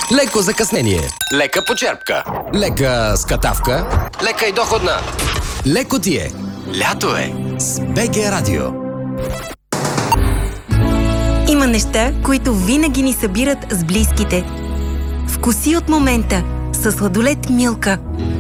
Леко закъснение. Лека почерпка. Лека скатавка. Лека и доходна. Леко ти е. Лято е. С БГ Радио. Има неща, които винаги ни събират с близките. Вкуси от момента с сладолед Милка.